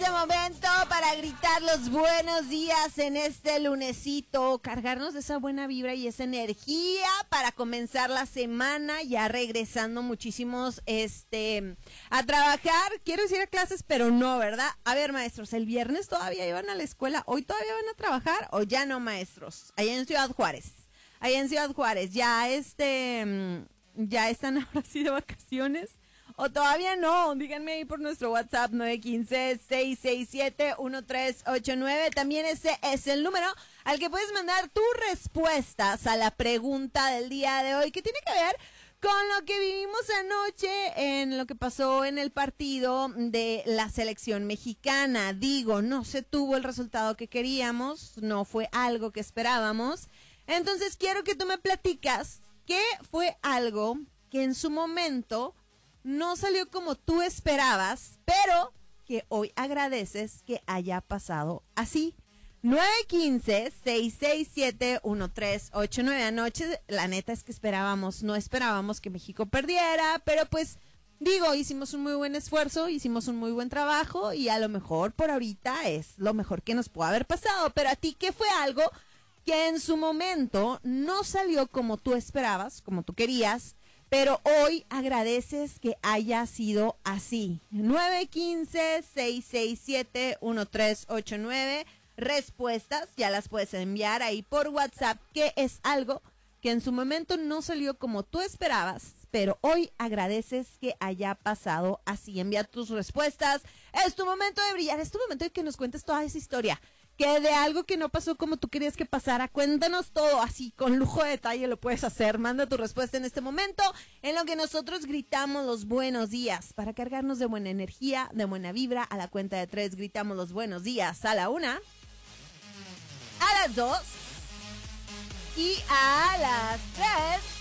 este momento para gritar los buenos días en este lunesito, cargarnos de esa buena vibra y esa energía para comenzar la semana, ya regresando muchísimos a trabajar, quiero decir a clases, pero no, ¿verdad? A ver, maestros, ¿el viernes todavía iban a la escuela? ¿Hoy todavía van a trabajar o ya no, maestros? Allá en Ciudad Juárez, ya ya están ahora sí de vacaciones. O todavía no, díganme ahí por nuestro WhatsApp 915-667-1389. También ese es el número al que puedes mandar tus respuestas a la pregunta del día de hoy, que tiene que ver con lo que vivimos anoche en lo que pasó en el partido de la selección mexicana. Digo, no se tuvo el resultado que queríamos, no fue algo que esperábamos. Entonces quiero que tú me platicas qué fue algo que en su momento no salió como tú esperabas, pero que hoy agradeces que haya pasado así. 915-667-1389. Anoche, la neta es que no esperábamos que México perdiera, pero pues, digo, hicimos un muy buen esfuerzo, hicimos un muy buen trabajo y a lo mejor por ahorita es lo mejor que nos pudo haber pasado. Pero a ti, ¿qué fue algo que en su momento no salió como tú esperabas, como tú querías, pero hoy agradeces que haya sido así? 915-667-1389. Respuestas, ya las puedes enviar ahí por WhatsApp, que es algo que en su momento no salió como tú esperabas, pero hoy agradeces que haya pasado así. Envía tus respuestas. Es tu momento de brillar, es tu momento de que nos cuentes toda esa historia. Que de algo que no pasó como tú querías que pasara, cuéntanos todo así, con lujo de detalle lo puedes hacer. Manda tu respuesta en este momento, en lo que nosotros gritamos los buenos días, para cargarnos de buena energía, de buena vibra. A la cuenta de 3 gritamos los buenos días, a la 1, a las 2 y a las 3.